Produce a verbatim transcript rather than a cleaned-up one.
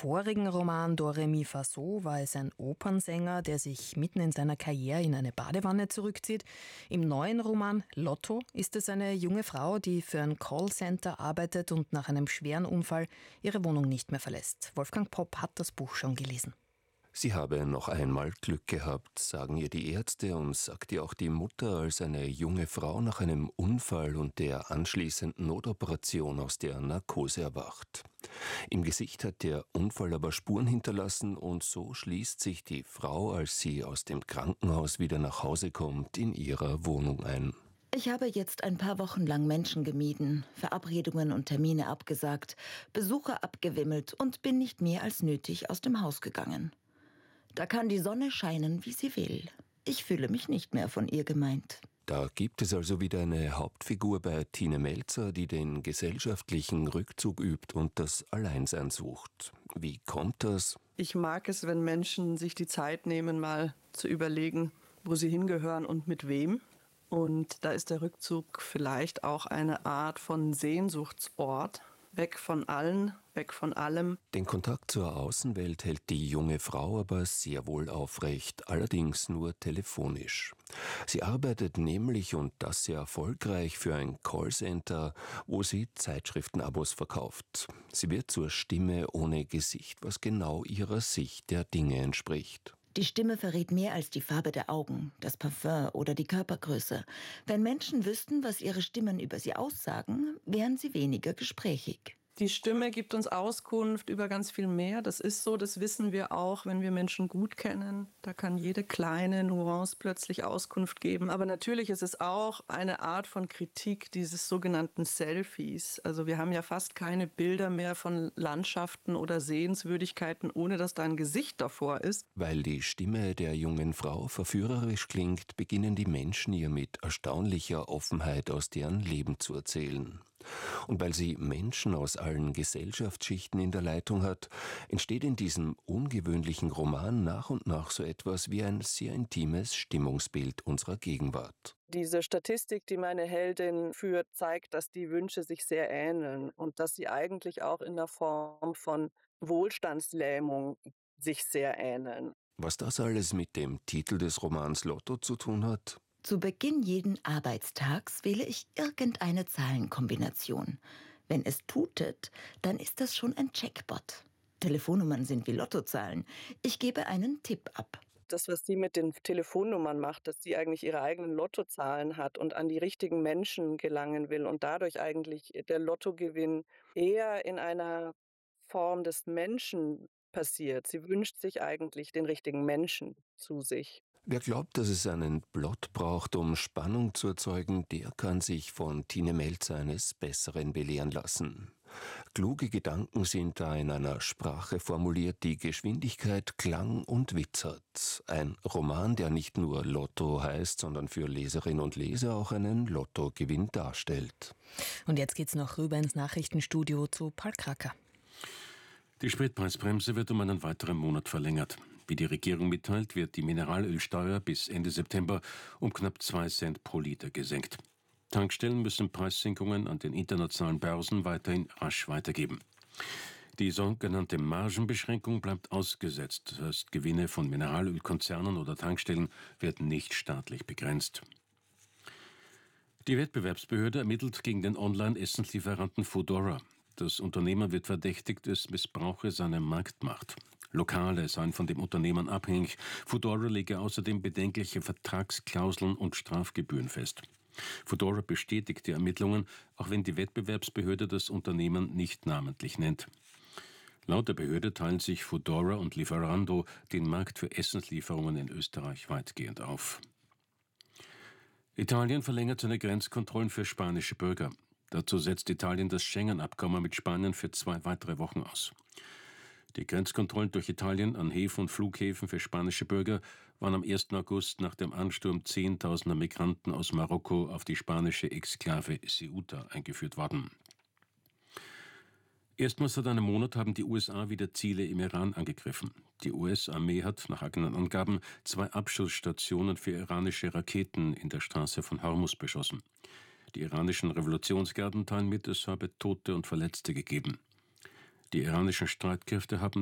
vorigen Roman Do Re Mi Fa So war es ein Opernsänger, der sich mitten in seiner Karriere in eine Badewanne zurückzieht. Im neuen Roman Lotto ist es eine junge Frau, die für ein Callcenter arbeitet und nach einem schweren Unfall ihre Wohnung nicht mehr verlässt. Wolfgang Popp hat das Buch schon gelesen. Sie habe noch einmal Glück gehabt, sagen ihr die Ärzte und sagt ihr auch die Mutter, als eine junge Frau nach einem Unfall und der anschließenden Notoperation aus der Narkose erwacht. Im Gesicht hat der Unfall aber Spuren hinterlassen und so schließt sich die Frau, als sie aus dem Krankenhaus wieder nach Hause kommt, in ihrer Wohnung ein. Ich habe jetzt ein paar Wochen lang Menschen gemieden, Verabredungen und Termine abgesagt, Besucher abgewimmelt und bin nicht mehr als nötig aus dem Haus gegangen. Da kann die Sonne scheinen, wie sie will. Ich fühle mich nicht mehr von ihr gemeint. Da gibt es also wieder eine Hauptfigur bei Tine Melzer, die den gesellschaftlichen Rückzug übt und das Alleinsein sucht. Wie kommt das? Ich mag es, wenn Menschen sich die Zeit nehmen, mal zu überlegen, wo sie hingehören und mit wem. Und da ist der Rückzug vielleicht auch eine Art von Sehnsuchtsort. Weg von allen, weg von allem. Den Kontakt zur Außenwelt hält die junge Frau aber sehr wohl aufrecht, allerdings nur telefonisch. Sie arbeitet nämlich, und das sehr erfolgreich, für ein Callcenter, wo sie Zeitschriftenabos verkauft. Sie wird zur Stimme ohne Gesicht, was genau ihrer Sicht der Dinge entspricht. Die Stimme verrät mehr als die Farbe der Augen, das Parfum oder die Körpergröße. Wenn Menschen wüssten, was ihre Stimmen über sie aussagen, wären sie weniger gesprächig. Die Stimme gibt uns Auskunft über ganz viel mehr. Das ist so, das wissen wir auch, wenn wir Menschen gut kennen. Da kann jede kleine Nuance plötzlich Auskunft geben. Aber natürlich ist es auch eine Art von Kritik dieses sogenannten Selfies. Also wir haben ja fast keine Bilder mehr von Landschaften oder Sehenswürdigkeiten, ohne dass da ein Gesicht davor ist. Weil die Stimme der jungen Frau verführerisch klingt, beginnen die Menschen ihr mit erstaunlicher Offenheit aus deren Leben zu erzählen. Und weil sie Menschen aus allen Gesellschaftsschichten in der Leitung hat, entsteht in diesem ungewöhnlichen Roman nach und nach so etwas wie ein sehr intimes Stimmungsbild unserer Gegenwart. Diese Statistik, die meine Heldin führt, zeigt, dass die Wünsche sich sehr ähneln und dass sie eigentlich auch in der Form von Wohlstandslähmung sich sehr ähneln. Was das alles mit dem Titel des Romans Lotto zu tun hat? Zu Beginn jeden Arbeitstags wähle ich irgendeine Zahlenkombination. Wenn es tutet, dann ist das schon ein Jackpot. Telefonnummern sind wie Lottozahlen. Ich gebe einen Tipp ab. Das, was sie mit den Telefonnummern macht, dass sie eigentlich ihre eigenen Lottozahlen hat und an die richtigen Menschen gelangen will und dadurch eigentlich der Lottogewinn eher in einer Form des Menschen passiert. Sie wünscht sich eigentlich den richtigen Menschen zu sich. Wer glaubt, dass es einen Plot braucht, um Spannung zu erzeugen, der kann sich von Tine Melzer eines Besseren belehren lassen. Kluge Gedanken sind da in einer Sprache formuliert, die Geschwindigkeit, Klang und Witz hat. Ein Roman, der nicht nur Lotto heißt, sondern für Leserinnen und Leser auch einen Lottogewinn darstellt. Und jetzt geht's noch rüber ins Nachrichtenstudio zu Paul Kracker. Die Spritpreisbremse wird um einen weiteren Monat verlängert. Wie die Regierung mitteilt, wird die Mineralölsteuer bis Ende September um knapp zwei Cent pro Liter gesenkt. Tankstellen müssen Preissenkungen an den internationalen Börsen weiterhin rasch weitergeben. Die sogenannte Margenbeschränkung bleibt ausgesetzt. Das heißt, Gewinne von Mineralölkonzernen oder Tankstellen werden nicht staatlich begrenzt. Die Wettbewerbsbehörde ermittelt gegen den Online-Essenslieferanten Foodora. Das Unternehmen wird verdächtigt, es missbrauche seine Marktmacht. Lokale seien von dem Unternehmen abhängig. Foodora lege außerdem bedenkliche Vertragsklauseln und Strafgebühren fest. Foodora bestätigt die Ermittlungen, auch wenn die Wettbewerbsbehörde das Unternehmen nicht namentlich nennt. Laut der Behörde teilen sich Foodora und Lieferando den Markt für Essenslieferungen in Österreich weitgehend auf. Italien verlängert seine Grenzkontrollen für spanische Bürger. Dazu setzt Italien das Schengen-Abkommen mit Spanien für zwei weitere Wochen aus. Die Grenzkontrollen durch Italien an Häfen und Flughäfen für spanische Bürger waren am ersten August nach dem Ansturm zehntausender Migranten aus Marokko auf die spanische Exklave Ceuta eingeführt worden. Erstmals seit einem Monat haben die U S A wieder Ziele im Iran angegriffen. Die U S-Armee hat nach eigenen Angaben zwei Abschussstationen für iranische Raketen in der Straße von Hormuz beschossen. Die iranischen Revolutionsgarden teilen mit, es habe Tote und Verletzte gegeben. Die iranischen Streitkräfte haben